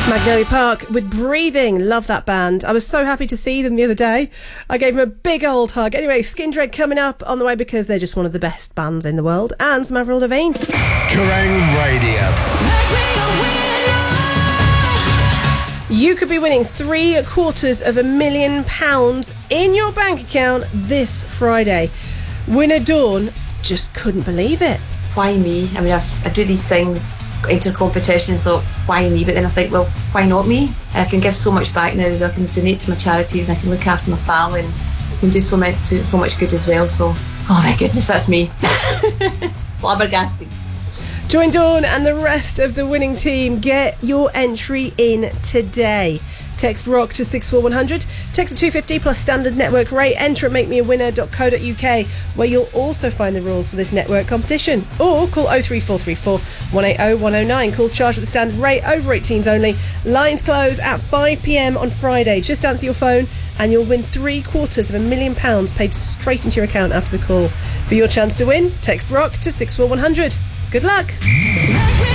Magnolia Park with Breathing. Love that band. I was so happy to see them the other day. I gave them a big old hug. Anyway, Skindred coming up on the way because they're just one of the best bands in the world. And some Avril Lavigne. Kerrang Radio. You could be winning £750,000 in your bank account this Friday. Winner Dawn just couldn't believe it. Why me? I mean, I do these things, enter competitions, thought, why me? But then I think, well, why not me? And I can give so much back now, so I can donate to my charities and I can look after my family and I can do so much good as well. So, oh my goodness, that's me. Flabbergasting. Join Dawn and the rest of the winning team. Get your entry in today. Text ROCK to 64100. Text at 250 plus standard network rate. Enter at makemeawinner.co.uk, where you'll also find the rules for this network competition. Or call 03434 180 109. Calls charged at the standard rate, over 18s only. Lines close at 5 p.m. on Friday. Just answer your phone and you'll win £750,000 paid straight into your account after the call. For your chance to win, text ROCK to 64100. Good luck.